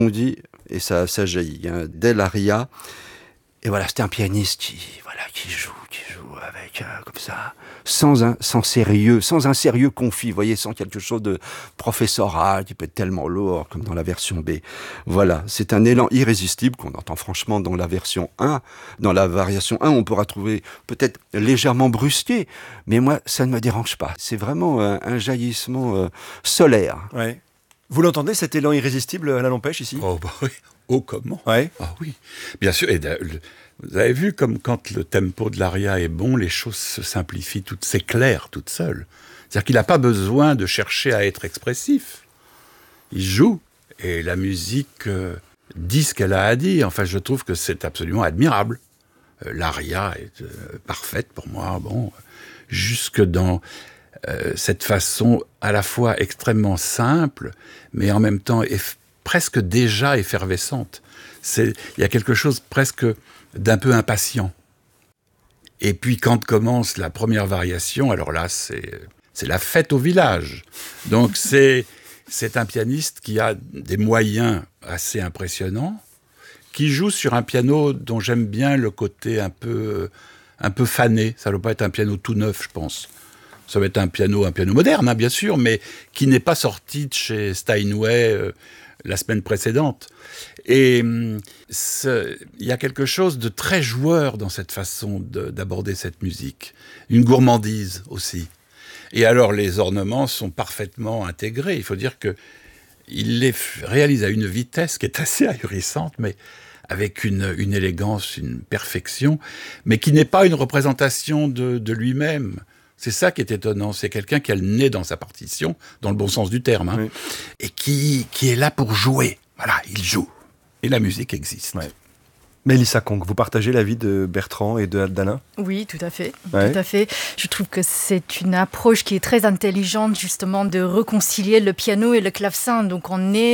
On dit, et ça jaillit, hein, dès l'aria. Et voilà, c'était un pianiste qui joue avec, comme ça, sans un sérieux confit, vous voyez, sans quelque chose de professoral qui peut être tellement lourd, comme dans la version B. Voilà, c'est un élan irrésistible qu'on entend franchement dans la version 1. Dans la variation 1, on pourra trouver peut-être légèrement brusqué, mais moi, ça ne me dérange pas. C'est vraiment un jaillissement solaire. Ouais. Vous l'entendez, cet élan irrésistible à la Lampèche, ici ? Oh, bah oui. Oh, comment ? Ouais. Ah oui, bien sûr. Et vous avez vu comme quand le tempo de l'aria est bon, les choses se simplifient, s'éclairent toutes seules. C'est-à-dire qu'il n'a pas besoin de chercher à être expressif. Il joue et la musique dit ce qu'elle a à dire. Enfin, je trouve que c'est absolument admirable. L'aria est parfaite pour moi. Bon, jusque dans cette façon à la fois extrêmement simple, mais en même temps presque déjà effervescente. Il y a quelque chose presque d'un peu impatient. Et puis quand commence la première variation, alors là, c'est la fête au village. Donc c'est un pianiste qui a des moyens assez impressionnants, qui joue sur un piano dont j'aime bien le côté un peu fané. Ça ne doit pas être un piano tout neuf, je pense. Ça va être un piano moderne, hein, bien sûr, mais qui n'est pas sorti de chez Steinway la semaine précédente. Et il y a quelque chose de très joueur dans cette façon d'aborder cette musique. Une gourmandise aussi. Et alors, les ornements sont parfaitement intégrés. Il faut dire qu'il les réalise à une vitesse qui est assez ahurissante, mais avec une élégance, une perfection, mais qui n'est pas une représentation de lui-même. C'est ça qui est étonnant, c'est quelqu'un qui a le nez dans sa partition, dans le bon sens du terme, hein, oui. Et qui est là pour jouer. Voilà, il joue. Et la musique existe. Ouais. Mélissa Conque, vous partagez l'avis de Bertrand et d'Alain ? Oui, tout à fait. Ouais. Tout à fait. Je trouve que c'est une approche qui est très intelligente, justement, de réconcilier le piano et le clavecin. Donc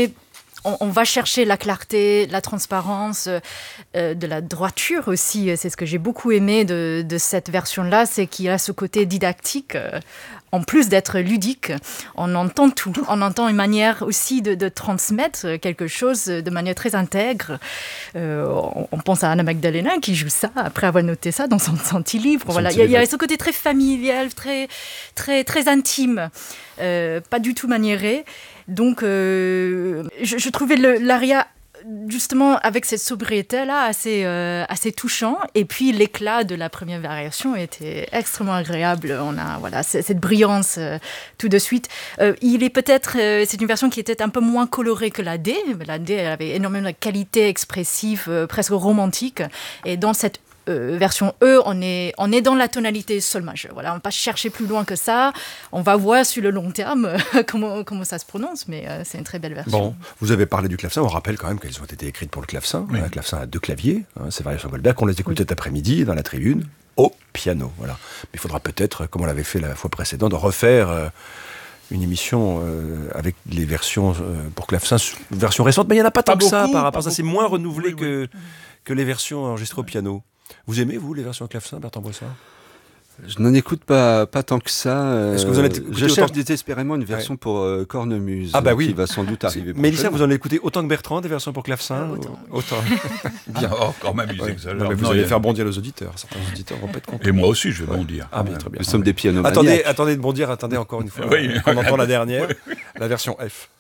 on va chercher la clarté, la transparence, de la droiture aussi. C'est ce que j'ai beaucoup aimé de cette version-là, c'est qu'il y a ce côté didactique. En plus d'être ludique, on entend tout. On entend une manière aussi de transmettre quelque chose de manière très intègre. On pense à Anna Magdalena qui joue ça, après avoir noté ça dans son petit livre. Voilà. Il y a ce côté très familial, très, très, très intime, pas du tout maniéré. Donc, je trouvais l'aria, justement, avec cette sobriété-là, assez touchant. Et puis, l'éclat de la première variation était extrêmement agréable. On a cette brillance tout de suite. C'est une version qui était un peu moins colorée que la D. La D, elle avait énormément de qualité expressive, presque romantique. Et dans cette version E, on est dans la tonalité sol majeur. Voilà, on ne va pas chercher plus loin que ça. On va voir sur le long terme comment ça se prononce, mais c'est une très belle version. Bon, vous avez parlé du clavecin. On rappelle quand même qu'elles ont été écrites pour le clavecin. Oui. Un clavecin à 2 claviers. C'est variation Goldberg. On les écoutait cet après-midi dans la tribune au piano. Voilà. Mais il faudra peut-être, comme on l'avait fait la fois précédente, refaire une émission avec les versions pour clavecin, version récente. Mais il n'y en a pas tant que ça par rapport à ça. C'est moins renouvelé que les versions enregistrées au piano. Vous aimez, vous, les versions clavecin, Bertrand Boissard ? Je n'en écoute pas tant que ça. Est-ce que vous en êtes je cherche désespérément une version pour cornemuse oui. qui va sans doute arriver. Mélissa, vous en écoutez autant que Bertrand, des versions pour clavecin ? Autant. Bien, encore m'amuser. Non, mais vous allez faire bondir les auditeurs. Certains auditeurs vont pas être contents. Et moi aussi, je vais bondir. Ah bien, très bien. Nous sommes des pianomaniaques. Attendez de bondir, encore une fois. On entend la dernière, la version F.